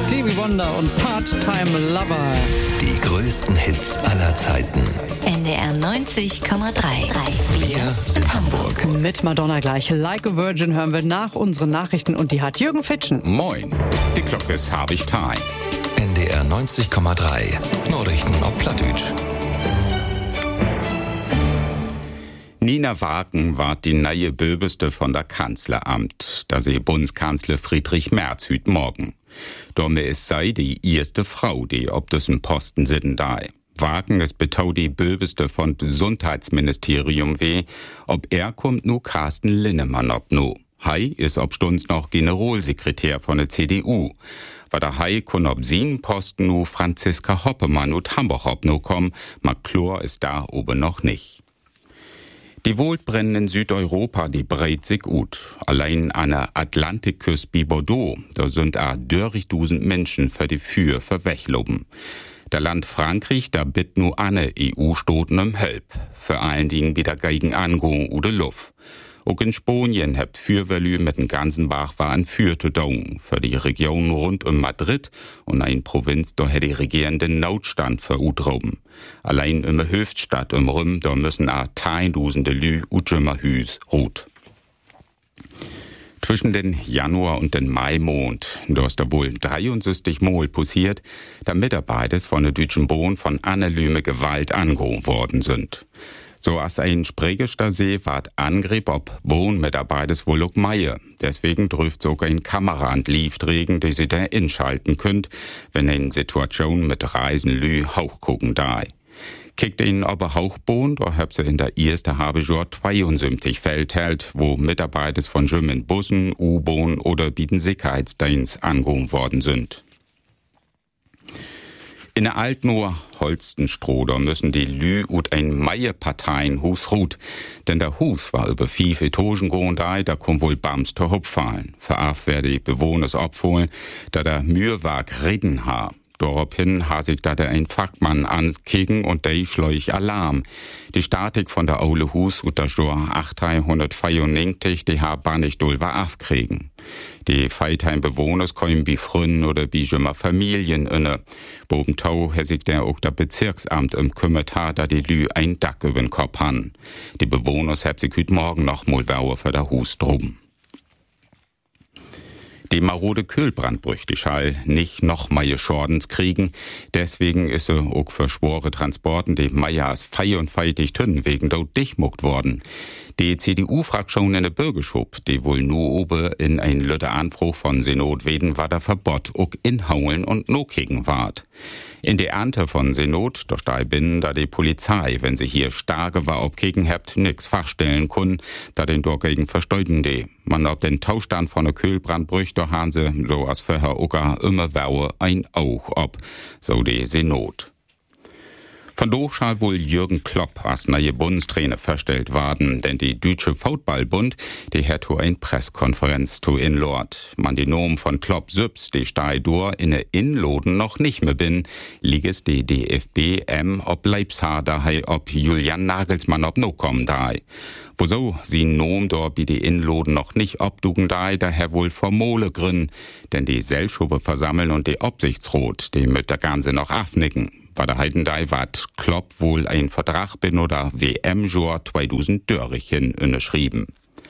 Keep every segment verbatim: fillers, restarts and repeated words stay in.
Stevie Wonder und Part-Time Lover. Die größten Hits aller Zeiten. N D R neunzig Komma drei. Wir sind Hamburg. Mit Madonna gleich. Like a Virgin hören wir nach unseren Nachrichten und die hat Jürgen Fitschen. Moin, die Glocke ist hab ich Time. N D R neunzig Komma drei. Nachrichten auf Plattdeutsch. Nina Wagen war die neue Böbeste von der Kanzleramt, da sie Bundeskanzler Friedrich Merz hüt morgen. Domme ist sei die erste Frau, die ob dessen Posten sitten da. Wagen ist betau die Böbeste von Gesundheitsministerium weh, ob er kommt nu Carsten Linnemann ob nu. Hei ist ob stunds noch Generalsekretär von der C D U. War der Hei kun ob sien Posten nu Franziska Hoppemann und Hamburg ob nu komm, ma Chlor ist da oben noch nicht. Die Waldbrände in Südeuropa, die breit sich gut. Allein an der Atlantikküste bei Bordeaux, da sind a dörrigtausend Menschen für die Für verwechloben. Der Land Frankreich, da bitt nu anne E U-Stoten um Hilf. Vor allen Dingen wieder gegen Angung oder Luft. Auch in Spanien habt Fürwelü mit dem ganzen Bach war ein Fürtedong. Für die Region rund um Madrid und ein Provinz, da hätte die regierenden Notstand für Utroben. Allein in der Höchststadt im Rüm, da müssen a tausende Lü Utjümmerhüs ruht. Zwischen den Januar und den Maimond, da ist da wohl dreiundsechzig Mal passiert, da Mitarbeiter von der Deutschen Bahn von anonyme Gewalt angehoben worden sind. So als ein Spreegester See ward Angriff ob Wohnmitarbeiter wohl auch Meier. Deswegen dürft sogar ein Kamera an Lift regen, die sie da inschalten könnt, wenn in Situation mit Reisen lü Hauchgucken da. Kickt ihn aber Hauchbohn, da habt sie in der ersten halbe Jahr zweiundsiebzig Feld hält, wo Mitarbeiter von Schwimmen Bussen, U-Bohn oder bieten Sicherheitsdienst angehoben worden sind. In der Altnoor Holstenstroder müssen die Lü und ein Meierparteien Hus ruht, denn der Hus war über fünf Etagen gehen da, da kommt wohl Bams zur Hupfallen. Veraf werde die Bewohner abfohlen, da der Mührwag reden ha. Daraufhin ha sich da der ein Fachmann ankegen und der schleuch Alarm. Die Statik von der Aule Hus und der Jahr achtzehnhundertvierundneunzig, die ha bannig doll war aufkriegen. Die Feithheim-Bewohner kommen wie Fründen oder wie jümmer Familien inne. Bobentau hat sich der auch der Bezirksamt im kümmert ha, da die Lü ein Dack übern Kopf han. Die Bewohner hab sich hüt morgen noch mal Wauer für der Hus drum. Die marode Kühlbrand bräuchte Schall nicht noch mehr Schordens kriegen. Deswegen ist er auch für schwore Transporten die Meyers fei und feitig tünn wegen dort dichtmuckt worden. Die C D U-Fraktion in der Bürgerschub, die wohl nur oben in ein Lütte Anspruch von Senat weden, war der Verbot auch inhaulen und no kicken ward. In der Ernte von Senat, da stei bin, da die Polizei, wenn sie hier starke war, ob gegen habt, nix fachstellen kun, da den dagegen versteuden die. Man ob den Tauschstand von der Kühlbrand brücht, da han sie, so als vorher ocker, immer waue ein Auch ob, so die Senat. Von do schall wohl Jürgen Klopp als neue Bundestrainer verstellt worden, denn die Deutsche Fußballbund, die hat ho ein Presskonferenz to inlord. Man die Nomen von Klopp sübs, die stei dur in ne Inloden noch nicht mehr bin, lieg es die D F B M ob Leipzig daher ob Julian Nagelsmann ob no kommen daher. Wieso sie Nom dort wie die Inloden noch nicht obdugen daher, daher wohl formole Grün, denn die Selschube versammeln und die Obsichtsrot, die müt der Ganze noch afnicken. War der Heidendei wat Klopp wohl ein Vertrag bin oder W M-Jahr zweitausend Dörrichen unterschrieben.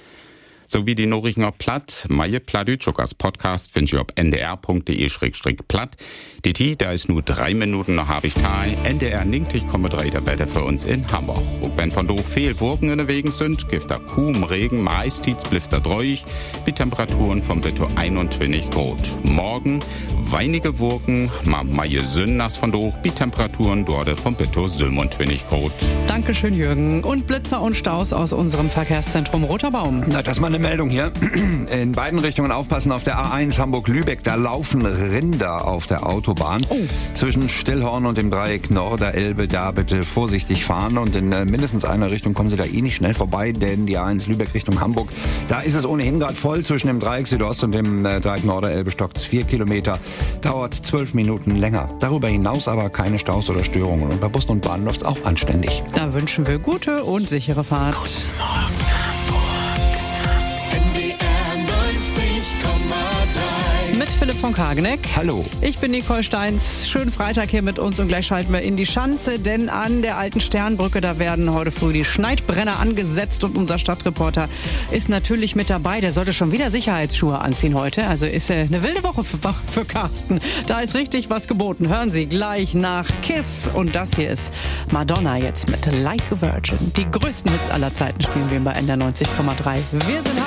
So wie die Nachrichten auf Platt, meine Plattdeutsch als Podcast findet ihr auf n d r punkt d e schrägstrich platt. Die T, da ist nur drei Minuten noch hab ich Teil. N D R neunzig Komma drei der Wetter für uns in Hamburg. Und wenn von do viel Wolken in der Wegen sind, gibt da kaum Regen, meist blifft da dreuig, mit Temperaturen von bitte einundzwanzig Grad. Morgen weinige Wolken, ma meine Sünders von do, mit Temperaturen dort von bitte siebenundzwanzig Grad. Dankeschön, Jürgen. Und Blitzer und Staus aus unserem Verkehrszentrum Roter Baum. Na, das ist mal eine Meldung hier. In beiden Richtungen aufpassen auf der A eins Hamburg-Lübeck. Da laufen Rinder auf der Autobahn. Oh. Zwischen Stillhorn und dem Dreieck Norderelbe. Da bitte vorsichtig fahren. Und in äh, mindestens einer Richtung kommen Sie da eh nicht schnell vorbei, denn die A eins Lübeck Richtung Hamburg, da ist es ohnehin gerade voll. Zwischen dem Dreieck Südost und dem äh, Dreieck Norderelbe stockt's vier Kilometer. Dauert zwölf Minuten länger. Darüber hinaus aber keine Staus oder Störungen. Und bei Bussen und Bahnen läuft's auch anständig. Da wünschen wir gute und sichere Fahrt. Guten Morgen. Mit Philipp von Kageneck. Hallo. Ich bin Nicole Steins. Schönen Freitag hier mit uns und gleich schalten wir in die Schanze, denn an der alten Sternbrücke, da werden heute früh die Schneidbrenner angesetzt und unser Stadtreporter ist natürlich mit dabei. Der sollte schon wieder Sicherheitsschuhe anziehen heute. Also ist äh, eine wilde Woche für, für Carsten. Da ist richtig was geboten. Hören Sie gleich nach Kiss. Und das hier ist Madonna jetzt mit Like a Virgin. Die größten Hits aller Zeiten spielen wir bei N D R neunzig Komma drei. Wir sind